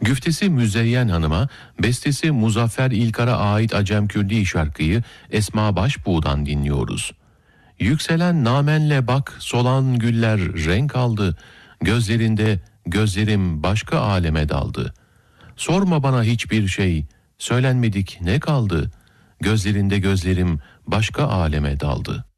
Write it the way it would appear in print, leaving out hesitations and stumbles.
Güftesi Müzeyyen Hanım'a, bestesi Muzaffer İlkar'a ait Acem Kürdi şarkıyı Esma Başbuğ'dan dinliyoruz. Yükselen namenle bak, solan güller renk aldı, gözlerinde gözlerim başka aleme daldı. Sorma bana hiçbir şey, söylenmedik ne kaldı, gözlerinde gözlerim başka aleme daldı.